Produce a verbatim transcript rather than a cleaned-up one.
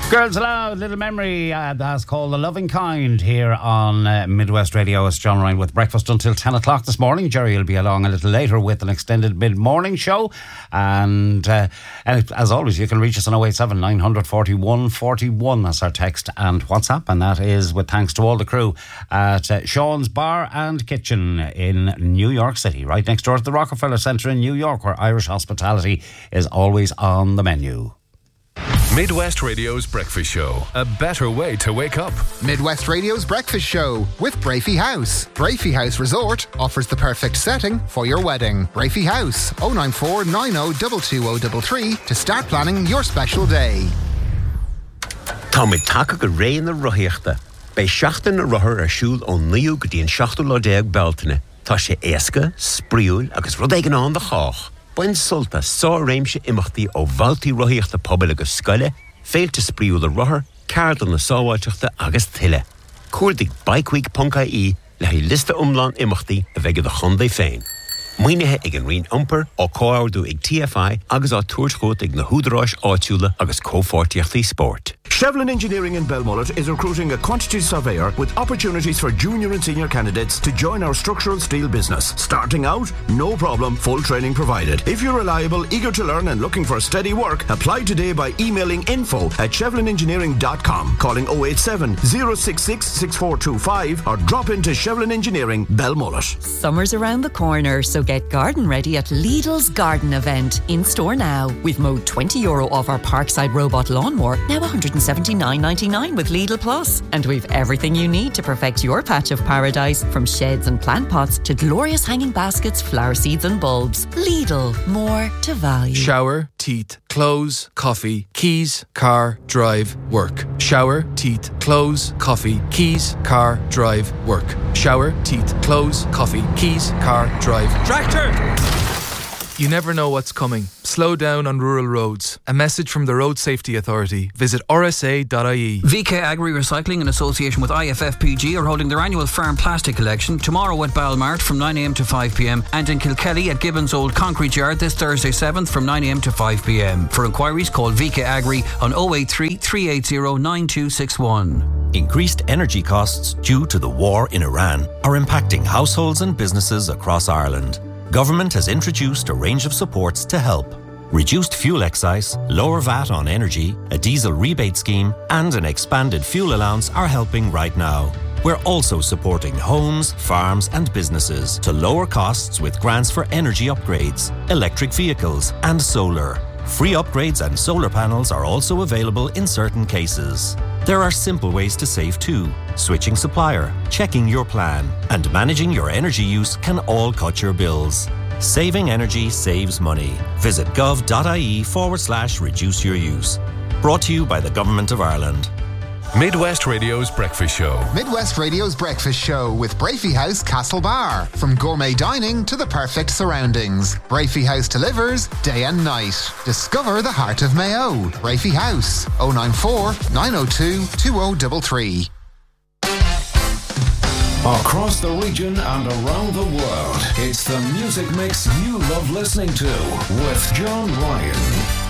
Girls Aloud, Little Memory, uh, that's called The Loving Kind here on uh, Midwest Radio. It's John Ryan with breakfast until ten o'clock this morning. Jerry will be along a little later with an extended mid-morning show. And, uh, and as always, you can reach us on oh eight seven, nine forty-one, forty-one. That's our text and WhatsApp. And that is with thanks to all the crew at uh, Sean's Bar and Kitchen in New York City, right next door to the Rockefeller Centre in New York, where Irish hospitality is always on the menu. Midwest Radio's Breakfast Show. A better way to wake up. Midwest Radio's Breakfast Show with Brafey House. Brafey House Resort offers the perfect setting for your wedding. Brafey House, oh nine four nine oh two two oh three three to start planning your special day. Tá mé take go ré na roiíochta. Bei seachtain na rothar ar siúl ó níú go dtíon seachtú lá déag beltaine. Tá sé éasca, spríúil agus rud éigean an de chách. Buin sulta sá réimse imachtaí ó bhaltaí roiíochta pobal agus scoile, féilte spríúil a rothar, cardal na sáháilteachta agus tuile. Cuairdigh baicmhaigh punca í le hí lista umlán imachtaí a bheith de chundé féin. Muoinethe ag an rion iompar ó comhardú ag T F I agus á tuairt ag na húdaráis áitiúla agus comhfortíochtaí sport. Shevlin Engineering in Belmullet is recruiting a quantity surveyor with opportunities for junior and senior candidates to join our structural steel business. Starting out, no problem, full training provided. If you're reliable, eager to learn and looking for steady work, apply today by emailing info at shevlin engineering dot com, calling oh eight seven, oh six six, six four two five or drop into Shevlin Engineering Belmullet. Summer's around the corner, so get garden ready at Lidl's Garden Event. In store now. We've mowed twenty euro off our Parkside robot lawnmower, now one hundred seventy-nine ninety-nine with Lidl Plus. And we've everything you need to perfect your patch of paradise, from sheds and plant pots to glorious hanging baskets, flower seeds and bulbs. Lidl, more to value. Shower, teeth, clothes, coffee, keys, car, drive, work. Shower, teeth, clothes, coffee, keys, car, drive, work. Shower, teeth, clothes, coffee, keys, car, drive. Tractor! You never know what's coming. Slow down on rural roads. A message from the Road Safety Authority. Visit r s a dot i e. V K Agri Recycling, in association with I F F P G, are holding their annual farm plastic collection tomorrow at Balmart from nine a m to five p m and in Kilkelly at Gibbons Old Concrete Yard this Thursday seventh from nine a m to five p m. For inquiries, call V K Agri on oh eight three, three eight oh, nine two six one. Increased energy costs due to the war in Iran are impacting households and businesses across Ireland. Government has introduced a range of supports to help. Reduced fuel excise, lower V A T on energy, a diesel rebate scheme, and an expanded fuel allowance are helping right now. We're also supporting homes, farms, and businesses to lower costs with grants for energy upgrades, electric vehicles, and solar. Free upgrades and solar panels are also available in certain cases. There are simple ways to save too. Switching supplier, checking your plan, and managing your energy use can all cut your bills. Saving energy saves money. Visit gov.ie forward slash reduce your use. Brought to you by the Government of Ireland. Midwest Radio's Breakfast Show. Midwest Radio's Breakfast Show with Brafey House Castle Bar. From gourmet dining to the perfect surroundings, Brafey House delivers day and night. Discover the heart of Mayo. Brafey House, oh nine four, nine oh two, two oh three three. Across the region and around the world, it's the music mix you love listening to with John Ryan.